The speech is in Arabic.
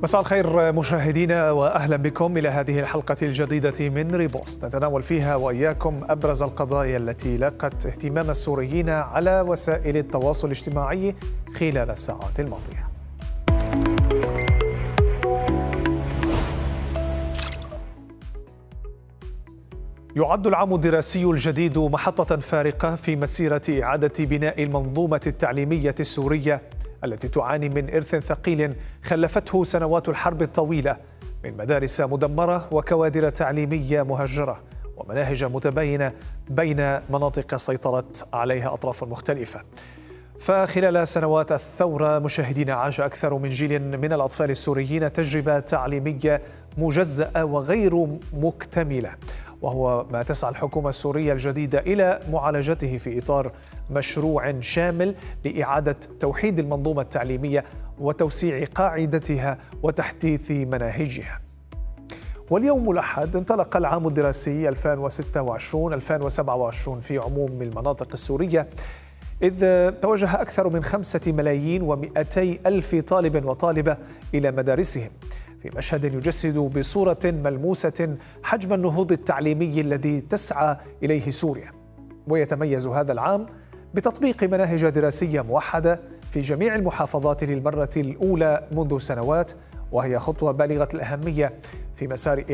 مساء الخير مشاهدينا وأهلا بكم إلى هذه الحلقة الجديدة من ريبوست، نتناول فيها وإياكم أبرز القضايا التي لاقت اهتمام السوريين على وسائل التواصل الاجتماعي خلال الساعات الماضية. يعد العام الدراسي الجديد محطة فارقة في مسيرة إعادة بناء المنظومة التعليمية السورية التي تعاني من إرث ثقيل خلفته سنوات الحرب الطويلة من مدارس مدمرة وكوادر تعليمية مهجرة ومناهج متباينة بين مناطق سيطرت عليها أطراف مختلفة. فخلال سنوات الثورة مشاهدين عاش أكثر من جيل من الأطفال السوريين تجربة تعليمية مجزأة وغير مكتملة، وهو ما تسعى الحكومة السورية الجديدة إلى معالجته في إطار مشروع شامل لإعادة توحيد المنظومة التعليمية وتوسيع قاعدتها وتحديث مناهجها. واليوم الأحد انطلق العام الدراسي 2026-2027 في عموم المناطق السورية، إذ توجه أكثر من 5,200,000 طالب وطالبة إلى مدارسهم في مشهد يجسد بصورة ملموسة حجم النهوض التعليمي الذي تسعى إليه سوريا. ويتميز هذا العام بتطبيق مناهج دراسية موحدة في جميع المحافظات للمرة الأولى منذ سنوات، وهي خطوة بالغة الأهمية في مسار